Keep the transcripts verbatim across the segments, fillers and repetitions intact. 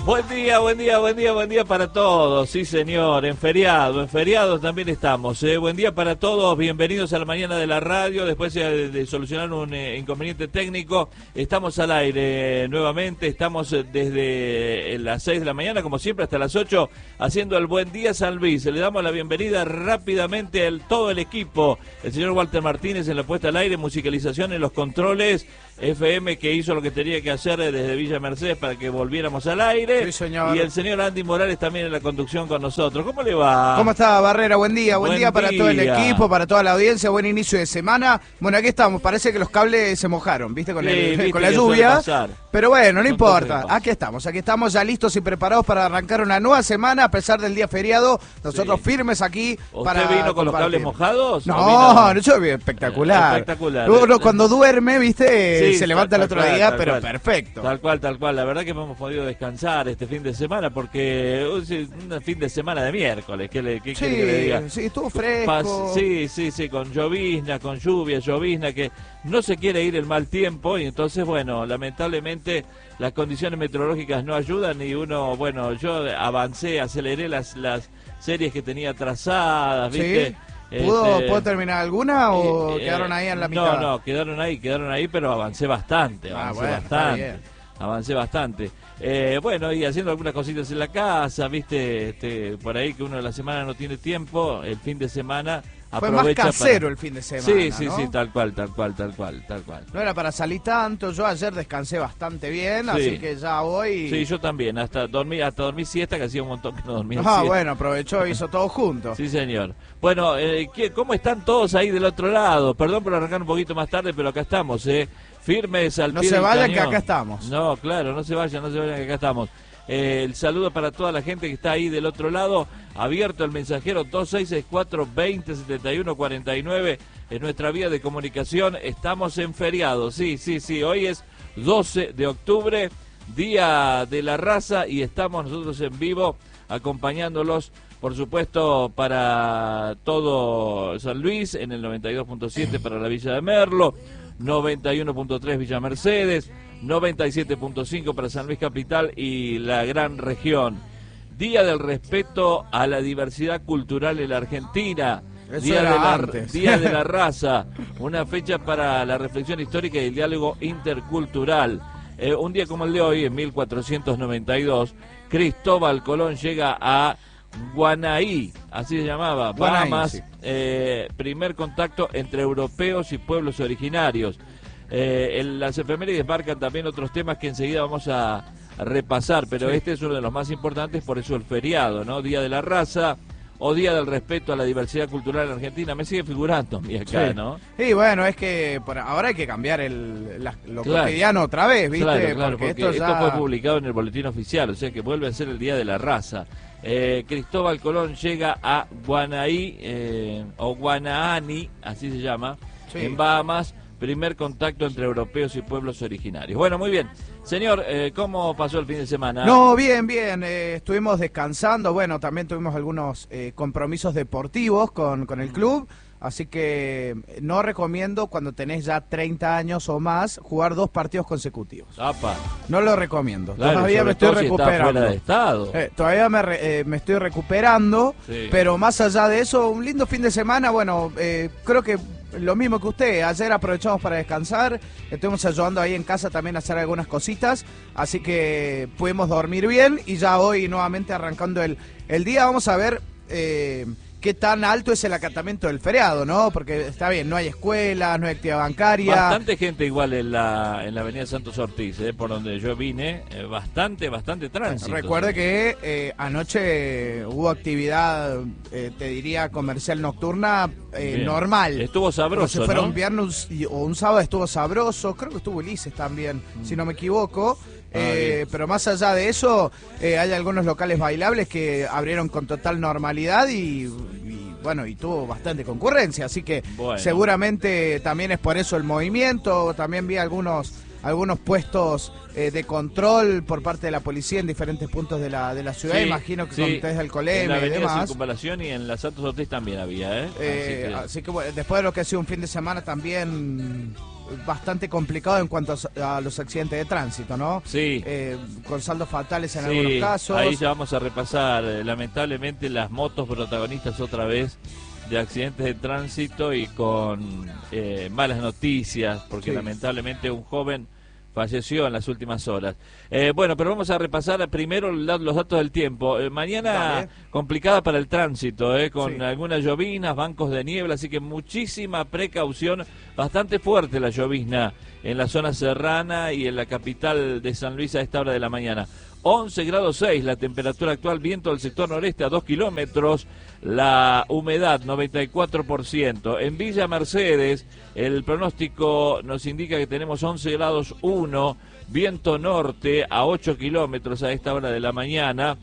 Buen día, buen día, buen día, buen día para todos. Sí, señor, en feriado, en feriado también estamos. ¿eh? Buen día para todos, bienvenidos a la mañana de la radio. Después de, de solucionar un eh, inconveniente técnico, estamos al aire nuevamente. Estamos eh, desde las seis de la mañana, como siempre, hasta las ocho, haciendo el Buen Día San Luis. Le damos la bienvenida rápidamente a todo el equipo. El señor Walter Martínez en la puesta al aire, musicalización en los controles, F M que hizo lo que tenía que hacer desde Villa Mercedes para que volviéramos al aire. Sí, señor. Y el señor Andy Morales también en la conducción con nosotros. ¿Cómo le va? ¿Cómo está, Barrera? Buen día, buen, buen día para día. todo el equipo, para toda la audiencia, buen inicio de semana. Bueno, aquí estamos, parece que los cables se mojaron, ¿viste? Con, sí, el, viste con la lluvia. Pero bueno, no Son importa, aquí estamos, aquí estamos ya listos y preparados para arrancar una nueva semana a pesar del día feriado. Nosotros sí. firmes aquí. ¿Usted para vino con compartir. los cables mojados? No, no, yo vi espectacular. Espectacular. Uno cuando duerme, ¿viste? Sí, se levanta el otro cual, día, pero cual. perfecto. Tal cual, tal cual. La verdad que hemos podido descansar este fin de semana porque un fin de semana de miércoles, ¿qué, le, qué sí, quiere que le diga? Sí, estuvo fresco. Sí, sí, sí, con llovizna, con lluvia, llovizna, que no se quiere ir el mal tiempo y entonces, bueno, lamentablemente las condiciones meteorológicas no ayudan y uno, bueno, yo avancé, aceleré las, las series que tenía trazadas, ¿viste? ¿Sí? ¿Pudo, este, ¿Puedo terminar alguna o eh, quedaron ahí en la mitad? No, no, quedaron ahí, quedaron ahí, pero avancé bastante, avancé ah, bueno, bastante. Avancé bastante. Eh, bueno, y haciendo algunas cositas en la casa, viste, este, por ahí que uno de la semana no tiene tiempo, el fin de semana fue aprovecha más casero para... el fin de semana, Sí, sí, ¿no? sí, tal cual, tal cual, tal cual, tal cual. No era para salir tanto, yo ayer descansé bastante bien, sí. así que ya hoy... Sí, yo también, hasta dormí, hasta dormí siesta, que hacía un montón que no dormía Ah, siesta. bueno, aprovechó, hizo todo junto. Sí, señor. Bueno, eh, ¿cómo están todos ahí del otro lado? Perdón por arrancar un poquito más tarde, pero acá estamos, ¿eh? Firmes al no pie se del vayan cañón. que acá estamos. No, claro, no se vayan, no se vayan que acá estamos. Eh, el saludo para toda la gente que está ahí del otro lado, abierto el mensajero dos seis seis cuatro, veinte, setenta y uno, cuarenta y nueve, es nuestra vía de comunicación. Estamos en feriado, sí, sí, sí, hoy es doce de octubre, Día de la Raza, y estamos nosotros en vivo acompañándolos, por supuesto, para todo San Luis, en el noventa y dos punto siete para la Villa de Merlo, noventa y uno punto tres Villa Mercedes, noventa y siete punto cinco para San Luis Capital y la gran región. Día del respeto a la diversidad cultural en la Argentina. Eso Día, era de la, antes. Día de la Raza, una fecha para la reflexión histórica y el diálogo intercultural. Eh, un día como el de hoy, en mil cuatrocientos noventa y dos, Cristóbal Colón llega a Guanaí, así se llamaba, Guanaí, Bahamas, sí. eh, primer contacto entre europeos y pueblos originarios. Eh, en las efemérides marcan también otros temas que enseguida vamos a, a repasar, pero sí. Este es uno de los más importantes, por eso el feriado, ¿no? Día de la Raza o Día del Respeto a la Diversidad Cultural en Argentina. Me sigue figurando a mí acá, sí. ¿no? Sí, bueno, es que por ahora hay que cambiar el, la, lo claro. cotidiano otra vez, ¿viste? Claro, claro, porque, porque esto, esto ya... fue publicado en el Boletín Oficial, o sea que vuelve a ser el Día de la Raza. Eh, Cristóbal Colón llega a Guanaí, eh, o Guanaani, así se llama, sí. en Bahamas, primer contacto entre europeos y pueblos originarios. Bueno, muy bien. Señor, eh, ¿cómo pasó el fin de semana? No, bien, bien. Eh, estuvimos descansando. Bueno, también tuvimos algunos eh, compromisos deportivos con, con el club. Así que no recomiendo cuando tenés ya treinta años o más jugar dos partidos consecutivos. Apa. No lo recomiendo. Claro, todavía me estoy si recuperando. Fuera de estado. Eh, todavía me, re, eh, me estoy recuperando, sí. Pero más allá de eso, un lindo fin de semana. Bueno, eh, creo que lo mismo que usted. Ayer aprovechamos para descansar. Estuvimos ayudando ahí en casa también a hacer algunas cositas. Así que pudimos dormir bien y ya hoy nuevamente arrancando el, el día. Vamos a ver... Eh, qué tan alto es el acatamiento del feriado, ¿no? Porque está bien, no hay escuelas, no hay actividad bancaria. Bastante gente igual en la en la avenida Santos Ortiz, ¿eh? Por donde yo vine, eh, bastante, bastante tránsito. Recuerde ¿sí? que eh, anoche hubo actividad, eh, te diría, comercial nocturna eh, normal. Estuvo sabroso, Como si fuera ¿no? un viernes o un sábado estuvo sabroso, creo que estuvo Ulises también, mm. si no me equivoco. Ah, eh, pero más allá de eso, eh, hay algunos locales bailables que abrieron con total normalidad y, y bueno, y tuvo bastante concurrencia, así que bueno. Seguramente también es por eso el movimiento. También vi algunos algunos puestos eh, de control por parte de la policía en diferentes puntos de la de la ciudad, sí, imagino que sí. Con ustedes del Coleme en la y avenida demás. Circunvalación y en la Santos Ortiz también había, ¿eh? eh así, que... así que bueno, después de lo que ha sido un fin de semana también bastante complicado en cuanto a, a los accidentes de tránsito, ¿no? Sí. Eh, con saldos fatales en sí, algunos casos. Ahí ya vamos a repasar, eh, lamentablemente, las motos protagonistas otra vez de accidentes de tránsito y con eh, malas noticias, porque sí. lamentablemente un joven falleció en las últimas horas. Eh, bueno, pero vamos a repasar primero los datos del tiempo. Eh, mañana Dale. complicada para el tránsito, eh, con sí. algunas llovinas, bancos de niebla, así que muchísima precaución. Bastante fuerte la llovizna en la zona serrana y en la capital de San Luis a esta hora de la mañana. once grados seis la temperatura actual, viento del sector noreste a dos kilómetros, la humedad noventa y cuatro por ciento. En Villa Mercedes el pronóstico nos indica que tenemos once grados uno, viento norte a ocho kilómetros a esta hora de la mañana.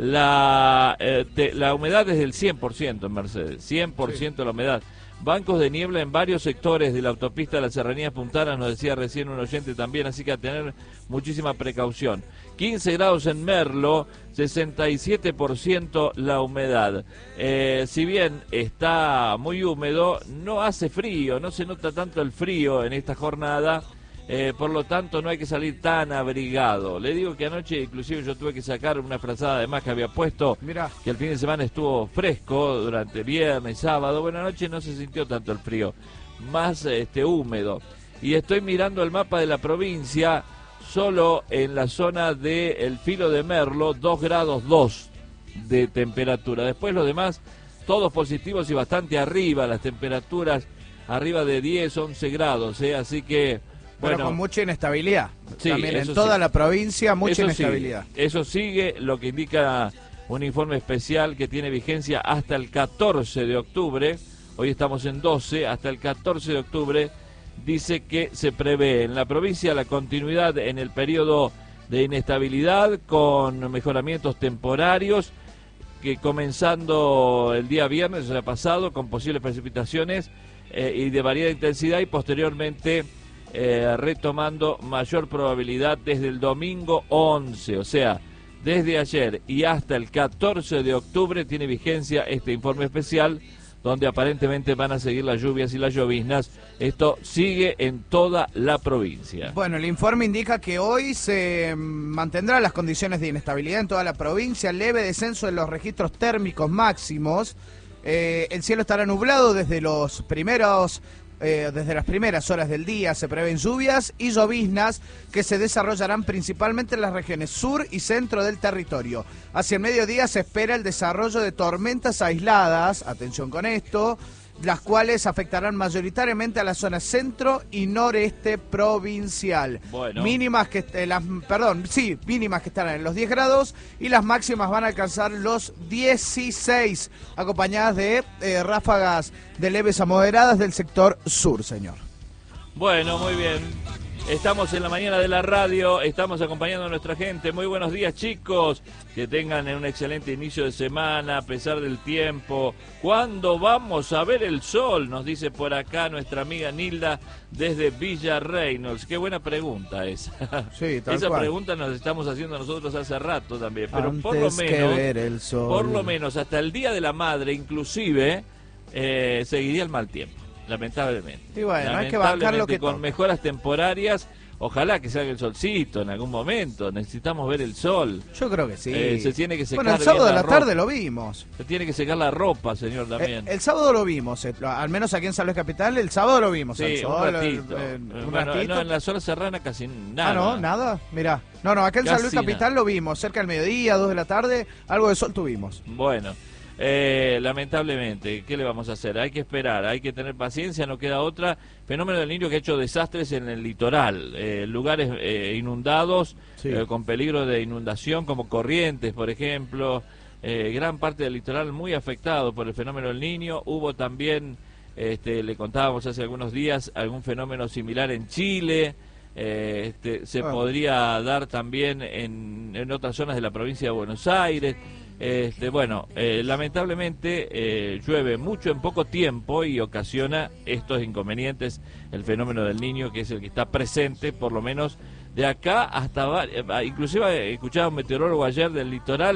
La, eh, te, la humedad es del cien por ciento en Mercedes, cien por ciento sí. la humedad. Bancos de niebla en varios sectores de la autopista de la Serranía Puntanas, nos decía recién un oyente también, así que a tener muchísima precaución. quince grados en Merlo, sesenta y siete por ciento la humedad. Eh, si bien está muy húmedo, no hace frío, no se nota tanto el frío en esta jornada, eh, por lo tanto no hay que salir tan abrigado. Le digo que anoche inclusive yo tuve que sacar una frazada de más que había puesto, Mirá. que el fin de semana estuvo fresco durante viernes, sábado. Bueno, anoche no se sintió tanto el frío, más este húmedo. Y estoy mirando el mapa de la provincia. Solo en la zona del Filo de Merlo, dos grados dos de temperatura. Después los demás, todos positivos y bastante arriba, las temperaturas arriba de diez, once grados, ¿eh? Así que, bueno. Pero con mucha inestabilidad. Sí, también en toda sí. la provincia, mucha eso inestabilidad. Sigue, eso sigue, lo que indica un informe especial que tiene vigencia hasta el catorce de octubre. Hoy estamos en doce, hasta el catorce de octubre. Dice que se prevé en la provincia la continuidad en el periodo de inestabilidad con mejoramientos temporarios que comenzando el día viernes, o sea, pasado, con posibles precipitaciones eh, y de variada intensidad y posteriormente eh, retomando mayor probabilidad desde el domingo once, o sea, desde ayer y hasta el catorce de octubre tiene vigencia este informe especial donde aparentemente van a seguir las lluvias y las lloviznas. Esto sigue en toda la provincia. Bueno, el informe indica que hoy se mantendrán las condiciones de inestabilidad en toda la provincia, leve descenso de los registros térmicos máximos, eh, el cielo estará nublado desde los primeros... Eh, desde las primeras horas del día se prevén lluvias y lloviznas que se desarrollarán principalmente en las regiones sur y centro del territorio. Hacia el mediodía se espera el desarrollo de tormentas aisladas, atención con esto, las cuales afectarán mayoritariamente a la zona centro y noreste provincial. Bueno. Mínimas que eh, las perdón, sí, mínimas que estarán en los diez grados y las máximas van a alcanzar los dieciséis, acompañadas de eh, ráfagas de leves a moderadas del sector sur, señor. Bueno, muy bien. Estamos en la mañana de la radio, estamos acompañando a nuestra gente. Muy buenos días, chicos. Que tengan un excelente inicio de semana, a pesar del tiempo. ¿Cuándo vamos a ver el sol? Nos dice por acá nuestra amiga Nilda desde Villa Reynolds. Qué buena pregunta esa. Sí, tal esa cual. pregunta nos estamos haciendo nosotros hace rato también. Pero Antes por lo menos, que ver el sol. por lo menos hasta el Día de la Madre, inclusive, eh, seguiría el mal tiempo. Lamentablemente. Y bueno, hay que bancar lo que con toca. mejoras temporarias, ojalá que salga el solcito en algún momento. Necesitamos ver el sol. Yo creo que sí. Eh, se tiene que secar. Bueno, el sábado de la, la tarde lo vimos. Se tiene que secar la ropa, señor, también. El, el sábado lo vimos, eh, al menos aquí en San Luis Capital, el sábado lo vimos. Sí, al sol, un ratito. Eh, un bueno, ratito. no, en la zona serrana casi nada. Ah, no, nada. Mirá. No, no, acá en Casi San Luis Capital nada. lo vimos, cerca del mediodía, dos de la tarde, algo de sol tuvimos. Bueno. Eh, lamentablemente, ¿qué le vamos a hacer? Hay que esperar, hay que tener paciencia, no queda otra. Fenómeno del Niño que ha hecho desastres en el litoral, eh, lugares eh, inundados, sí. eh, con peligro de inundación, como Corrientes, por ejemplo. Eh, gran parte del litoral muy afectado por el fenómeno del Niño. Hubo también, este, le contábamos hace algunos días, algún fenómeno similar en Chile. Eh, este, se ah. podría dar también en, en otras zonas de la provincia de Buenos Aires. Este, bueno, eh, lamentablemente eh, llueve mucho en poco tiempo y ocasiona estos inconvenientes, el fenómeno del Niño, que es el que está presente, por lo menos de acá hasta, inclusive escuchaba un meteorólogo ayer del litoral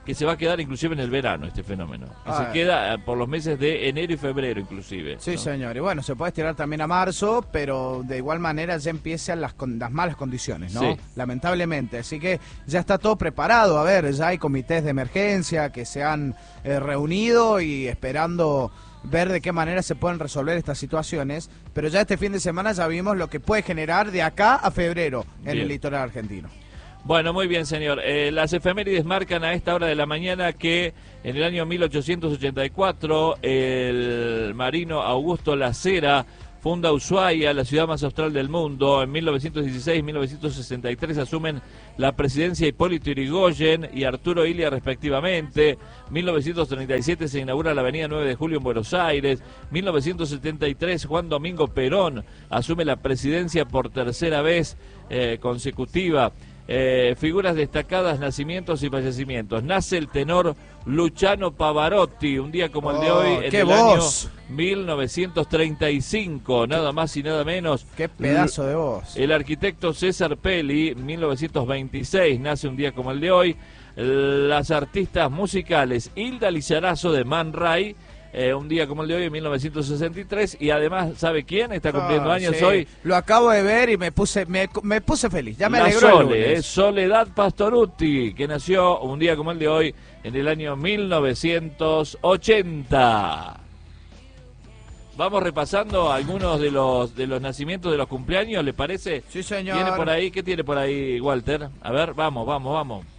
que se va a quedar inclusive en el verano este fenómeno. Que ah, se queda por los meses de enero y febrero inclusive. Sí, ¿no? señor. Y bueno, se puede estirar también a marzo, pero de igual manera ya empiezan las, con, las malas condiciones, ¿no? Sí. Lamentablemente. Así que ya está todo preparado. A ver, ya hay comités de emergencia que se han eh, reunido y esperando ver de qué manera se pueden resolver estas situaciones, pero ya este fin de semana ya vimos lo que puede generar de acá a febrero en Bien. el litoral argentino. Bueno, muy bien, señor. Eh, las efemérides marcan a esta hora de la mañana que en el año mil ochocientos ochenta y cuatro el marino Augusto Lacera funda Ushuaia, la ciudad más austral del mundo. En mil novecientos dieciséis y mil novecientos sesenta y tres asumen la presidencia Hipólito Yrigoyen y Arturo Illia respectivamente. mil novecientos treinta y siete se inaugura la avenida nueve de julio en Buenos Aires. mil novecientos setenta y tres Juan Domingo Perón asume la presidencia por tercera vez eh, consecutiva. Eh, figuras destacadas, nacimientos y fallecimientos. Nace el tenor Luciano Pavarotti, un día como el de Oh, hoy, en qué el voz. año mil novecientos treinta y cinco, nada más y nada menos. Qué pedazo de voz. El arquitecto César Pelli, mil novecientos veintiséis, nace un día como el de hoy. Las artistas musicales Hilda Lizarazo de Man Ray, Eh, un día como el de hoy en mil novecientos sesenta y tres, y además, ¿sabe quién está cumpliendo Ah, años sí. hoy? Lo acabo de ver y me puse me, me puse feliz, ya me La alegró el Sole, lunes. eh, Soledad Pastorutti, que nació un día como el de hoy en el año mil novecientos ochenta. Vamos repasando algunos de los de los nacimientos de los cumpleaños, ¿le parece? Sí, señor. ¿Tiene por ahí? ¿Qué tiene por ahí, Walter? A ver, vamos, vamos, vamos.